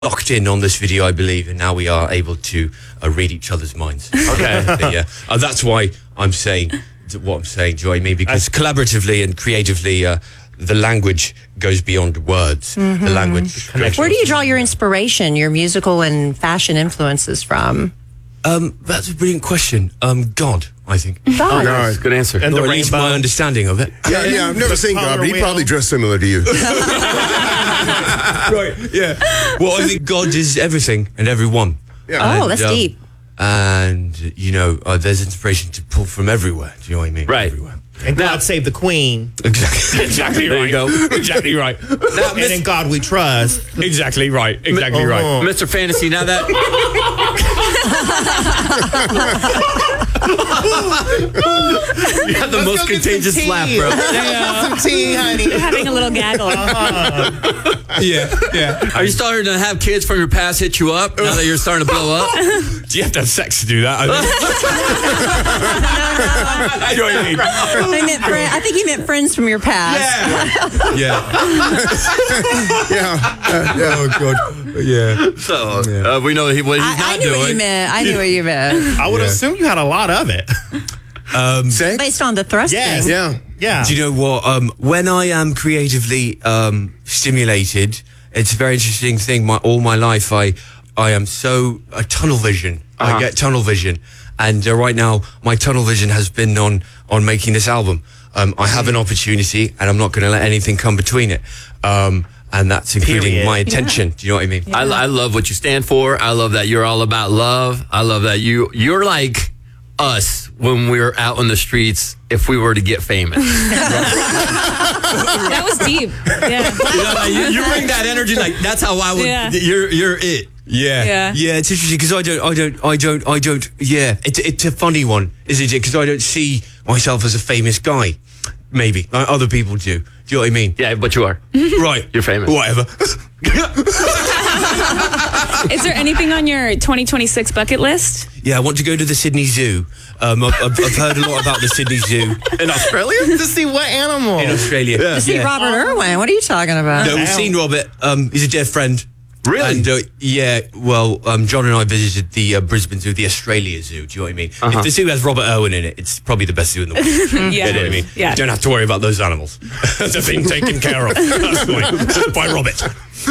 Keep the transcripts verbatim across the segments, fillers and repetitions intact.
locked in on this video, I believe, and now we are able to uh, read each other's minds. Okay. Yeah, uh, that's why I'm saying what I'm saying. Do you know what I mean? Because I, collaboratively and creatively, uh, the language goes beyond words. Mm-hmm. The language. Where do you draw your inspiration, your musical and fashion influences from? Um, that's a brilliant question. Um, God, I think. God. Oh, nice. Good answer. And or at least my understanding of it. Yeah, yeah. I've never seen God, but he probably dressed similar to you. Right. Yeah. Well, I think God is everything and everyone. Yeah. Oh, and, that's um, deep. And you know, uh, there's inspiration to pull from everywhere. Do you know what I mean? Right. Everywhere. And God save the Queen. Exactly. Exactly There right. you go. Exactly right. Now, And in God we trust. Exactly right. Exactly right. Uh-huh. Mister Fantasy, now that you have the Let's most go get contagious some tea. laugh, bro. Yeah. Some tea, honey. Having a little gaggle. Yeah. Yeah. Are you starting to have kids from your past hit you up now that you're starting to blow up? Do you have to have sex to do that? I mean, do you know what I mean? I, meant fri- I think he meant friends from your past. Yeah. Yeah. Uh, yeah. Oh God. Yeah. So uh, we know he, what he's I, not I knew doing. what you meant. I knew what you meant. I would Yeah. assume you had a lot of it. Um, Sex? Based on the thrusting. Yes. Yeah. Yeah. Do you know what? Um, when I am creatively um, stimulated, it's a very interesting thing. My all my life, I I am so uh, tunnel vision. Uh-huh. I get tunnel vision, and uh, right now my tunnel vision has been on on making this album. Um, I have an opportunity, and I'm not going to let anything come between it. Um, and that's including Period. my attention. Do you know what I mean? I, I love what you stand for. I love that you're all about love. I love that you you're like us when we're out on the streets if we were to get famous. That was deep. Yeah. You know, like, you, you bring that energy, like that's how I would. Yeah. You're you're it. Yeah, Yeah. yeah. It's interesting because I don't, I don't, I don't, I don't. Yeah, it's it's a funny one, isn't it? Because I don't see myself as a famous guy. Maybe like other people do. Do you know what I mean? Yeah, but you are. Right. You're famous. Whatever. Is there anything on your twenty twenty-six bucket list? Yeah, I want to go to the Sydney Zoo. Um, I've, I've I've heard a lot about the Sydney Zoo In Australia? to see what animal. in Australia. To see Yeah. Robert Irwin. What are you talking about? No, we've seen Robert. Um, he's a dear friend. Really? And uh, yeah, well, um, John and I visited the uh, Brisbane Zoo, the Australia Zoo. Do you know what I mean? Uh-huh. If the zoo has Robert Irwin in it, it's probably the best zoo in the world. Yeah. You know what I mean? Yeah. You don't have to worry about those animals. They're being taken care of. That's why. By Robert.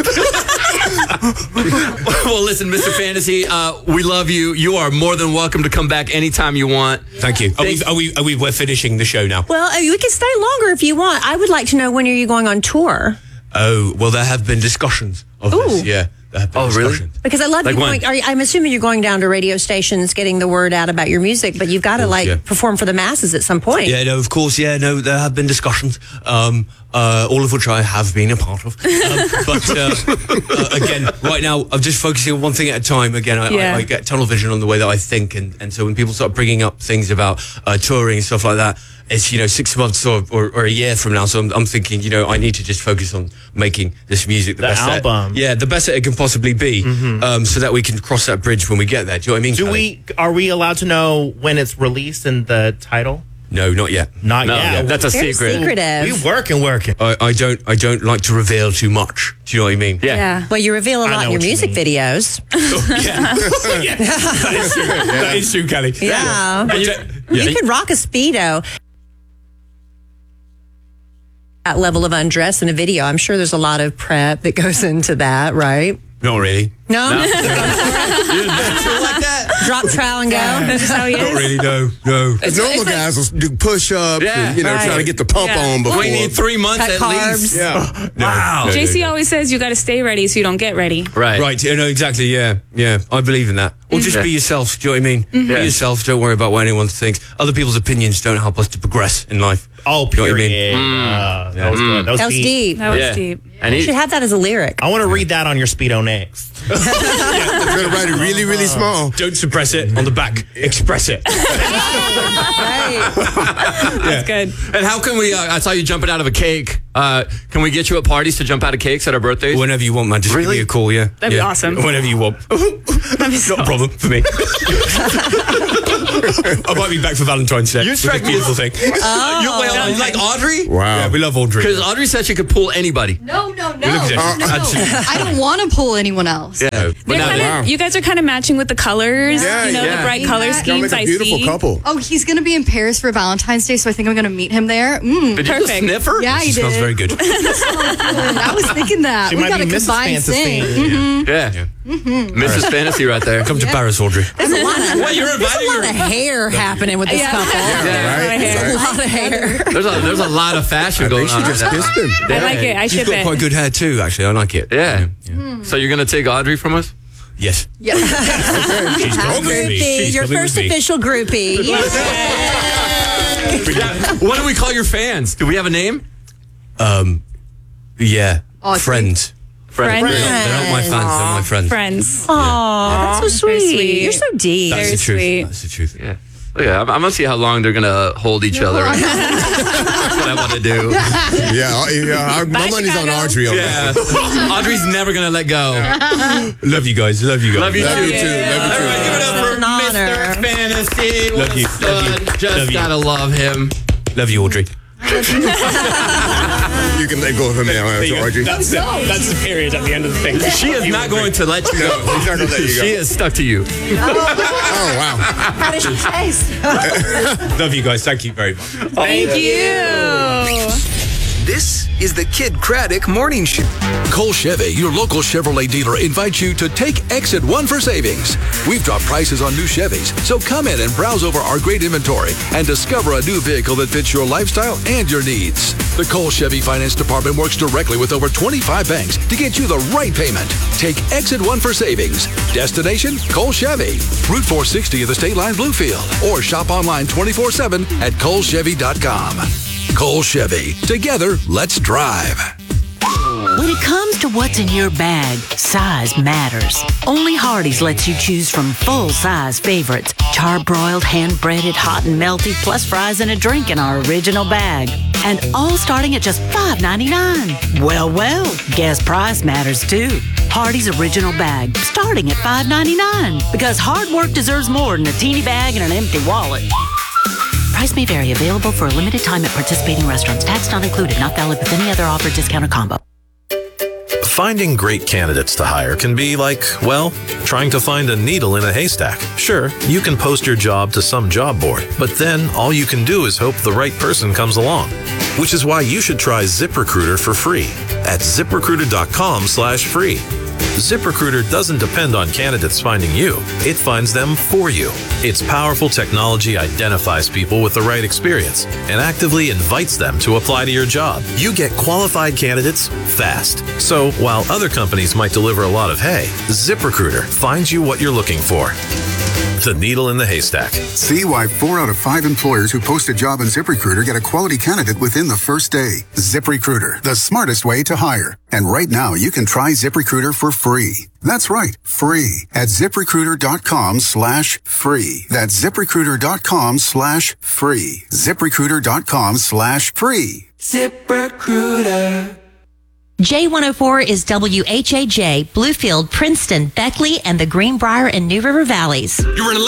Well, listen, Mister Fantasy, uh, we love you. You are more than welcome to come back anytime you want. Thank you. Are we, Thank- are we? Are we? We're finishing the show now. Well, I mean, we can stay longer if you want. I would like to know when are you going on tour? Oh, well, there have been discussions of Ooh. this. Yeah. There have been Oh, really? discussions. Because I love Like you when? going. Are you, I'm assuming you're going down to radio stations, getting the word out about your music, but you've got to like yeah. perform for the masses at some point. Yeah, no, of course, yeah, no, there have been discussions, um, uh, all of which I have been a part of. Um, but uh, uh, again, right now, I'm just focusing on one thing at a time. Again, I, Yeah. I, I get tunnel vision on the way that I think, and, and so when people start bringing up things about uh, touring and stuff like that, it's, you know, six months or, or, or a year from now. So I'm, I'm thinking, you know, I need to just focus on making this music the, The best that- album. yeah, the best that it can possibly be, um, so that we can cross that bridge when we get there. Do you know what I mean? Do Kelly? we? Are we allowed to know when it's released and the title? No, not yet. Not No, yet. that's a Very secret. secretive. We working, working. I, I don't. I don't like to reveal too much. Do you know what I mean? Yeah. Yeah. Well, you reveal a I lot know in your what you music mean. videos. yeah. yeah. That is true. That is true, Kelly. Yeah. And you- yeah. You could rock a Speedo. That level of undress in a video. I'm sure there's a lot of prep that goes into that, right? Not really. No? You're natural like that? Drop trowel and go. That's just how he Not is. really. No. No. The normal guys will do push-ups Yeah. and, you know, Right. try to get the pump Yeah. on before. We need three months Cut at carbs. least. Yeah. No, Wow. no, J C no, no. always says you got to stay ready so you don't get ready. Right. Right. You know exactly. Yeah. Yeah. I believe in that. Or just Yeah. be yourself. Do you know what I mean? Yeah. Be yourself. Don't worry about what anyone thinks. Other people's opinions don't help us to progress in life. Oh, You know what I mean? period. Uh, that was good. That was, That was deep. deep. That was Yeah. deep. And You he, should have that as a lyric. I want to read that on your Speedo next. You're going to write it really, really small. Don't suppress it. On the back, express it. Right. That's good. and how can we? Uh, I saw you jumping out of a cake. Uh, can we get you at parties to jump out of cakes at our birthdays? Whenever you want, man. Just Really? give me a call. Yeah. That'd be Yeah. awesome. Whenever you want. Not a problem for me. I might be back for Valentine's Day. You It's a strike me beautiful as- thing. You, wait, you like Audrey? Wow. Yeah, we love Audrey. Because Audrey said she could pull anybody. No, no, no. Look at no, that. no. I don't want to pull anyone else. Yeah. They're But now kinda, wow. You guys are kind of matching with the colors. Yeah, you know, yeah. the bright color Y'all Y'all schemes make a I beautiful see. couple. Oh, he's going to be in Paris for Valentine's Day, so I think I'm going to meet him there. Mm. Did you just Perfect. sniff her? Yeah, he She smells did. very good. I was thinking that. She we might got be a Missus combined Fantasy. thing. Yeah. Missus Fantasy right there. Come to Paris, Audrey. There's a lot of, What, you're there's inviting a lot her? of hair happening with this Yeah. couple. Yeah. Right? There's a lot of hair. There's a there's a lot of fashion I going think she on. just right now. kissed him. I like it. I You've ship got it. quite good hair too, actually. I like it. Yeah. So you're gonna take Audrey from us? Yes. Yeah. She's coming with me. Groupie, She's your coming first with me. official groupie. What do we call your fans? Do we have a name? Um, yeah. Audrey. Friends. Friends. They're not, they're not my fans. They're my friends. Friends. Aw, that's so Very sweet. sweet. You're so deep. That's Very the truth. sweet. That's the truth. Yeah. Look at, I'm, I'm gonna see how long they're gonna hold each other. That's what I want to do. Yeah, yeah. I- my Bye, money's on Chicago. Audrey on that. Yeah. Audrey's never gonna let go. Love you guys. Love you guys. Love you Love too. you too. Love you too. Everybody give it up for An honor. Mister Fantasy. What Love a you. stud. Love you. Just Love you. gotta love him. Love you, Audrey. You can let go of him now, after Audrey. That's the, that's the period at the end of the thing. She is not going to let you go. No, he's not gonna let you go. She is stuck to you. Oh, wow. How does she taste? Love you guys. Thank you very much. Thank you. This is the Kid Craddock Morning Show. Cole Chevy, your local Chevrolet dealer, invites you to take Exit One for savings. We've dropped prices on new Chevys, so come in and browse over our great inventory and discover a new vehicle that fits your lifestyle and your needs. The Cole Chevy Finance Department works directly with over twenty-five banks to get you the right payment. Take Exit One for savings. Destination, Cole Chevy. Route four sixty of the State Line Bluefield. Or shop online twenty-four seven at cole chevy dot com. Cole Chevy. Together, let's drive. When it comes to what's in your bag, size matters. Only Hardee's lets you choose from full-size favorites, charbroiled, hand-breaded, hot and melty, plus fries and a drink in our original bag. And all starting at just five ninety-nine. Well, well, guess price matters too. Hardee's original bag, starting at five ninety-nine. Because hard work deserves more than a teeny bag and an empty wallet. Price may vary. Available for a limited time at participating restaurants. Tax not included. Not valid with any other offer, discount, or combo. Finding great candidates to hire can be like, well, trying to find a needle in a haystack. Sure, you can post your job to some job board, but then all you can do is hope the right person comes along. Which is why you should try ZipRecruiter for free at ziprecruiter.com slash free. ZipRecruiter doesn't depend on candidates finding you. It finds them for you. Its powerful technology identifies people with the right experience and actively invites them to apply to your job. You get qualified candidates fast. So while other companies might deliver a lot of hay, ZipRecruiter finds you what you're looking for. The needle in the haystack. See why four out of five employers who post a job on ZipRecruiter get a quality candidate within the first day. ZipRecruiter, the smartest way to hire. And right now, you can try ZipRecruiter for free. That's right, free at ziprecruiter.com slash free. That's ziprecruiter.com slash free. ziprecruiter.com slash free. ZipRecruiter. J one oh four is W H A J, Bluefield, Princeton, Beckley, and the Greenbrier and New River Valleys. You're in